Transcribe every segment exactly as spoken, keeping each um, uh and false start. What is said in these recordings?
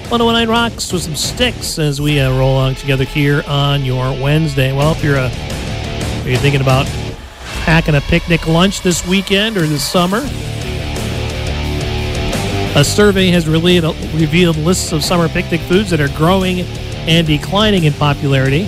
one oh one nine Rocks with some sticks as we uh, roll along together here on your Wednesday. Well, if you're, uh, are you thinking about packing a picnic lunch this weekend or this summer? A survey has revealed, revealed lists of summer picnic foods that are growing and declining in popularity.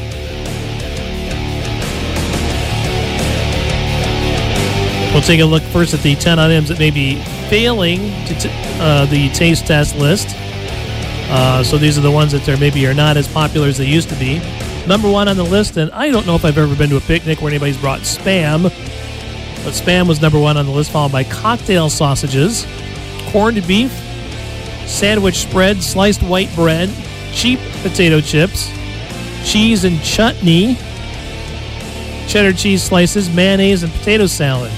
We'll take a look first at the ten items that may be failing to t- uh, the taste test list. Uh, so these are the ones that are maybe are not as popular as they used to be. Number one on the list, and I don't know if I've ever been to a picnic where anybody's brought Spam, but Spam was number one on the list, followed by cocktail sausages, corned beef, sandwich spread, sliced white bread, cheap potato chips, cheese and chutney, cheddar cheese slices, mayonnaise, and potato salad.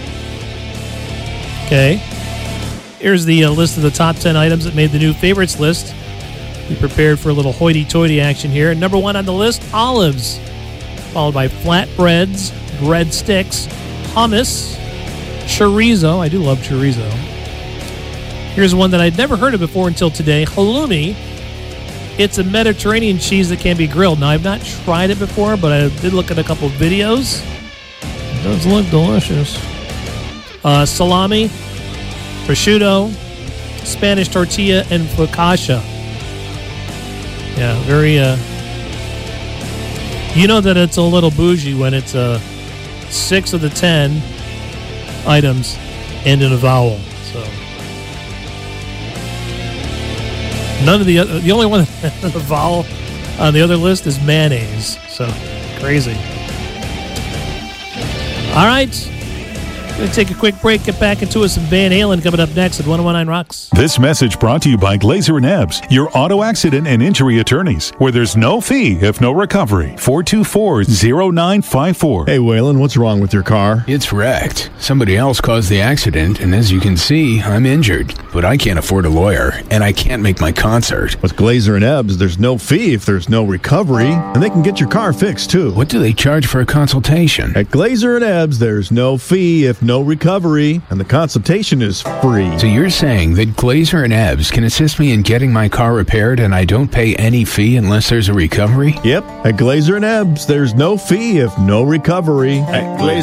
Okay. Here's the uh, list of the top ten items that made the new favorites list. We prepared for a little hoity-toity action here. And number one on the list, olives, followed by flatbreads, breadsticks, hummus, chorizo. I do love chorizo. Here's one that I'd never heard of before until today, halloumi. It's a Mediterranean cheese that can be grilled. Now, I've not tried it before, but I did look at a couple of videos. It does look delicious. Uh, salami, prosciutto, Spanish tortilla, and focaccia. Yeah, very, uh... you know that it's a little bougie when it's uh, six of the ten items end in a vowel, so... None of the other... The only one that has a vowel on the other list is mayonnaise, so crazy. All right. Going to take a quick break, get back into it. Some Van Halen coming up next at one oh one nine Rocks. This message brought to you by Glazer and Ebbs, your auto accident and injury attorneys, where there's no fee if no recovery. four two four, zero nine five four. Hey, Waylon, what's wrong with your car? It's wrecked. Somebody else caused the accident, and as you can see, I'm injured. But I can't afford a lawyer, and I can't make my concert. With Glazer and Ebbs, there's no fee if there's no recovery, and they can get your car fixed, too. What do they charge for a consultation? At Glazer and Ebbs, there's no fee if no recovery, and the consultation is free. So you're saying that Glazer and Ebbs can assist me in getting my car repaired and I don't pay any fee unless there's a recovery? Yep. At Glazer and Ebbs, there's no fee if no recovery. At Glazer